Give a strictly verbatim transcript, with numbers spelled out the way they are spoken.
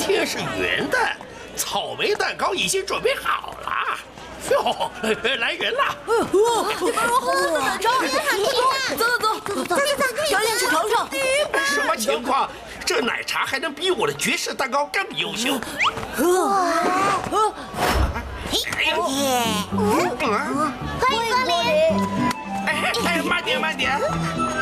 天是元旦，草莓蛋糕已经准备好了。哟，来人了！ 你们如何这么紧张？走走走走走，赶紧去尝尝。 什么情况？这奶茶还能比我的爵士蛋糕更优秀？哎呦！ 欢迎光临。 哎哎，慢点慢点！